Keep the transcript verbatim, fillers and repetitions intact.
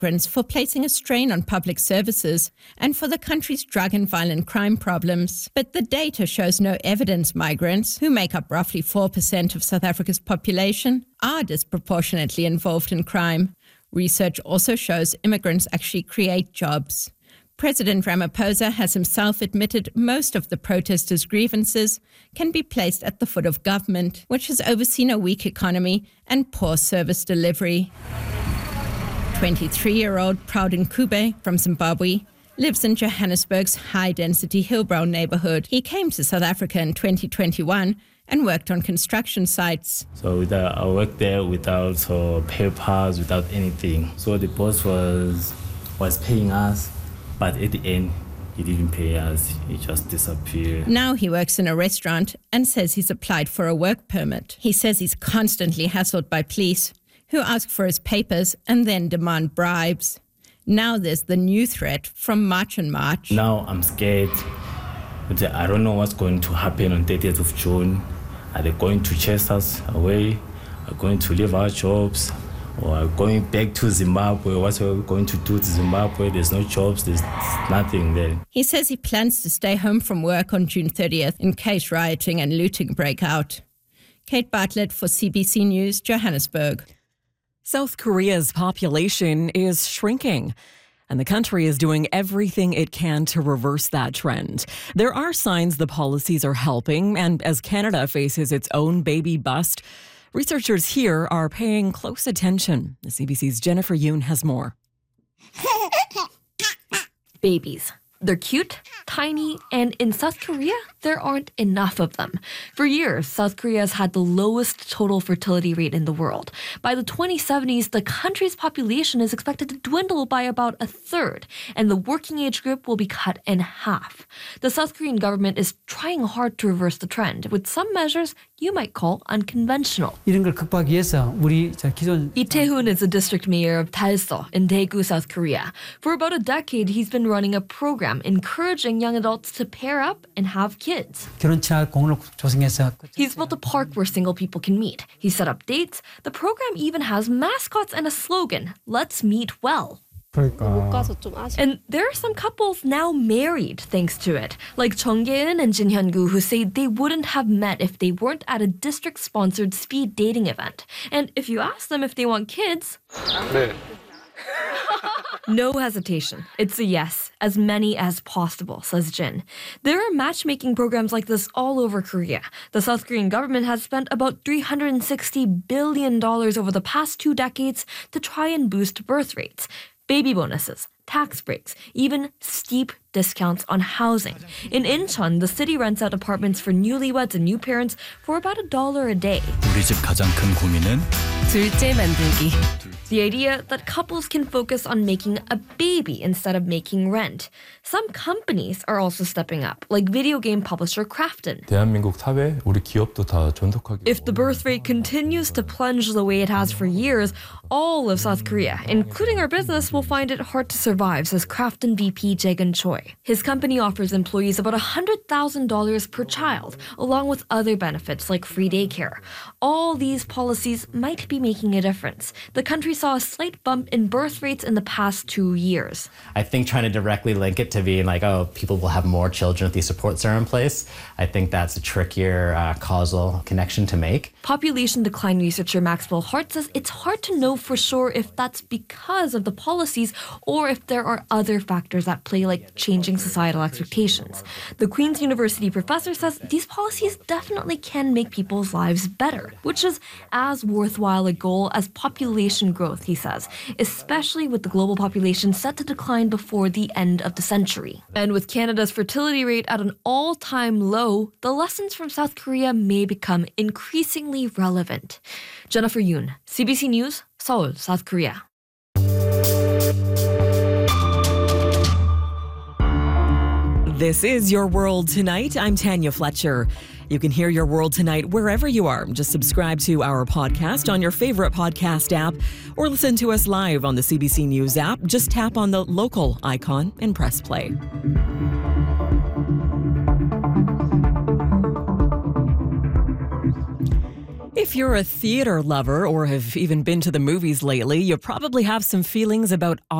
migrants for placing a strain on public services and for the country's drug and violent crime problems. But the data shows no evidence migrants, who make up roughly four percent of South Africa's population, are disproportionately involved in crime. Research also shows immigrants actually create jobs. President Ramaphosa has himself admitted most of the protesters' grievances can be placed at the foot of government, which has overseen a weak economy and poor service delivery. twenty-three-year-old Proudin Kube from Zimbabwe lives in Johannesburg's high-density Hillbrow neighborhood. He came to South Africa in twenty twenty-one and worked on construction sites. So without, I worked there without uh, papers, without anything. So the boss was was paying us, but at the end, he didn't pay us. He just disappeared. Now he works in a restaurant and says he's applied for a work permit. He says he's constantly hassled by police who ask for his papers and then demand bribes. Now there's the new threat from March and March. Now I'm scared. I don't know what's going to happen on thirtieth of June. Are they going to chase us away? Are going to leave our jobs? Or are going back to Zimbabwe? What are we going to do to Zimbabwe? There's no jobs, there's nothing there. He says he plans to stay home from work on June thirtieth in case rioting and looting break out. Kate Bartlett for C B C News, Johannesburg. South Korea's population is shrinking, and the country is doing everything it can to reverse that trend. There are signs the policies are helping, and as Canada faces its own baby bust, researchers here are paying close attention. The C B C's Jennifer Yoon has more. Babies. They're cute, tiny, and in South Korea, there aren't enough of them. For years, South Korea has had the lowest total fertility rate in the world. By the twenty seventies, the country's population is expected to dwindle by about a third, and the working age group will be cut in half. The South Korean government is trying hard to reverse the trend, with some measures you might call unconventional. 이런 걸 극복하기 위해서 우리 기존 Lee Tae-hoon is the district mayor of Dalseo in Daegu, South Korea. For about a decade, he's been running a program encouraging young adults to pair up and have kids. 결혼 친화 공원을 조성해서 He's built a park where single people can meet. He's set up dates. The program even has mascots and a slogan, "Let's meet well." And there are some couples now married thanks to it, like Chung Jae-in and Jin Hyun-gu, who say they wouldn't have met if they weren't at a district-sponsored speed dating event. And if you ask them if they want kids, 네. no hesitation. It's a yes, as many as possible, says Jin. There are matchmaking programs like this all over Korea. The South Korean government has spent about three hundred sixty billion dollars over the past two decades to try and boost birth rates. Baby bonuses, tax breaks, even steep discounts on housing. In Incheon, the city rents out apartments for newlyweds and new parents for about a dollar a day. 우리 집 가장 큰 고민은 둘째 만들기. The idea that couples can focus on making a baby instead of making rent. Some companies are also stepping up, like video game publisher Krafton. 대한민국 사회, 우리 기업도 다 존속하게. If the birth rate continues to plunge the way it has for years, all of South Korea, including our business, will find it hard to survive, says Krafton V P Jae-gun Choi. His company offers employees about one hundred thousand dollars per child, along with other benefits like free daycare. All these policies might be making a difference. The country saw a slight bump in birth rates in the past two years. I think trying to directly link it to being like, oh, people will have more children if these supports are in place, I think that's a trickier uh, causal connection to make. Population decline researcher Maxwell Hart says it's hard to know for sure if that's because of the policies or if there are other factors at play, like changing societal expectations. The Queen's University professor says these policies definitely can make people's lives better, which is as worthwhile a goal as population growth, he says, especially with the global population set to decline before the end of the century. And with Canada's fertility rate at an all-time low, the lessons from South Korea may become increasingly relevant. Jennifer Yoon, C B C News, Seoul, South Korea. This is Your World Tonight. I'm Tanya Fletcher. You can hear Your World Tonight wherever you are. Just subscribe to our podcast on your favorite podcast app or listen to us live on the C B C News app. Just tap on the local icon and press play. If you're a theater lover or have even been to the movies lately, you probably have some feelings about